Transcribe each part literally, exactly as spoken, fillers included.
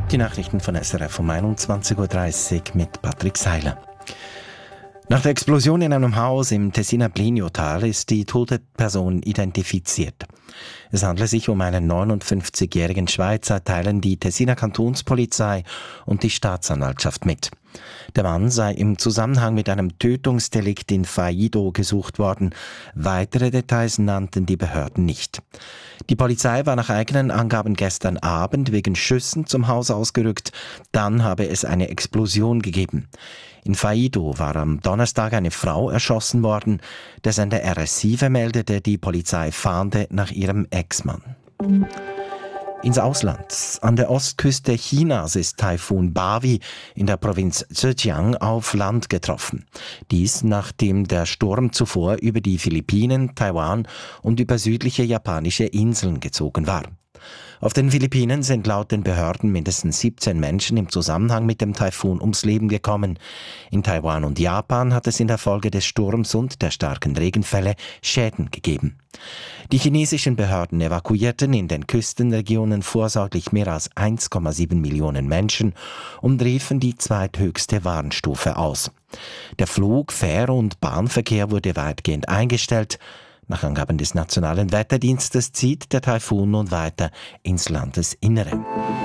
Die Nachrichten von S R F um einundzwanzig Uhr dreißig mit Patrick Seiler. Nach der Explosion in einem Haus im Tessiner Plinio-Tal ist die tote Person identifiziert. Es handelt sich um einen neunundfünfzigjährigen Schweizer, teilen die Tessiner Kantonspolizei und die Staatsanwaltschaft mit. Der Mann sei im Zusammenhang mit einem Tötungsdelikt in Faido gesucht worden. Weitere Details nannten die Behörden nicht. Die Polizei war nach eigenen Angaben gestern Abend wegen Schüssen zum Haus ausgerückt. Dann habe es eine Explosion gegeben. In Faido war am Donnerstag eine Frau erschossen worden. Der Sender R S sieben meldete, die Polizei fahnde nach ihrem Ex-Mann. Ins Ausland. An der Ostküste Chinas ist Taifun Bawi in der Provinz Zhejiang auf Land getroffen. Dies, nachdem der Sturm zuvor über die Philippinen, Taiwan und über südliche japanische Inseln gezogen war. Auf den Philippinen sind laut den Behörden mindestens siebzehn Menschen im Zusammenhang mit dem Taifun ums Leben gekommen. In Taiwan und Japan hat es in der Folge des Sturms und der starken Regenfälle Schäden gegeben. Die chinesischen Behörden evakuierten in den Küstenregionen vorsorglich mehr als eins Komma sieben Millionen Menschen und riefen die zweithöchste Warnstufe aus. Der Flug-, Fähr- und Bahnverkehr wurde weitgehend eingestellt. Nach Angaben des Nationalen Wetterdienstes zieht der Taifun nun weiter ins Landesinnere.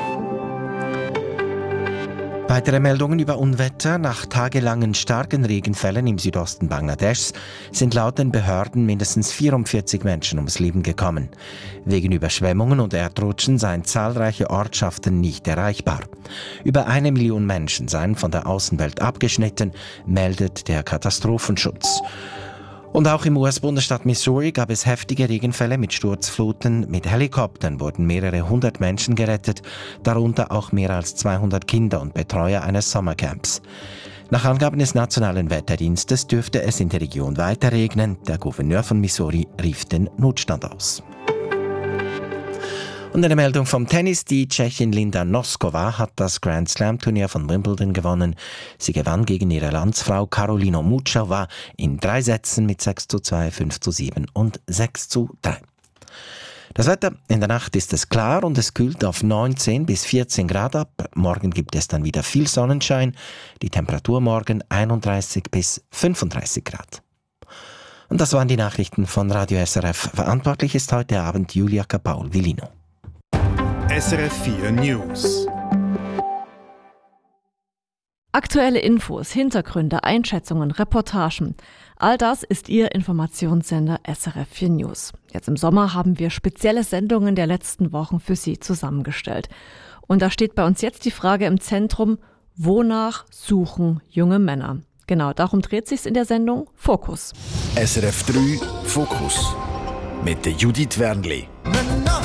Weitere Meldungen über Unwetter. Nach tagelangen starken Regenfällen im Südosten Bangladeschs sind laut den Behörden mindestens vierundvierzig Menschen ums Leben gekommen. Wegen Überschwemmungen und Erdrutschen seien zahlreiche Ortschaften nicht erreichbar. Über eine Million Menschen seien von der Außenwelt abgeschnitten, meldet der Katastrophenschutz. Und auch im U S-Bundesstaat Missouri gab es heftige Regenfälle mit Sturzfluten. Mit Helikoptern wurden mehrere hundert Menschen gerettet, darunter auch mehr als zweihundert Kinder und Betreuer eines Sommercamps. Nach Angaben des Nationalen Wetterdienstes dürfte es in der Region weiter regnen. Der Gouverneur von Missouri rief den Notstand aus. Und eine Meldung vom Tennis. Die Tschechin Linda Noskova hat das Grand Slam Turnier von Wimbledon gewonnen. Sie gewann gegen ihre Landsfrau Karolina Muchova in drei Sätzen mit sechs zu zwei, fünf zu sieben und sechs zu drei. Das Wetter: In der Nacht ist es klar und es kühlt auf neunzehn bis vierzehn Grad ab. Morgen gibt es dann wieder viel Sonnenschein. Die Temperatur morgen einunddreißig bis fünfunddreißig Grad. Und das waren die Nachrichten von Radio S R F. Verantwortlich ist heute Abend Julia Capaul-Villino. S R F vier News. Aktuelle Infos, Hintergründe, Einschätzungen, Reportagen. All das ist Ihr Informationssender S R F vier News. Jetzt im Sommer haben wir spezielle Sendungen der letzten Wochen für Sie zusammengestellt. Und da steht bei uns jetzt die Frage im Zentrum: Wonach suchen junge Männer? Genau, darum dreht sich's in der Sendung Fokus. S R F drei Fokus mit der Judith Wernli.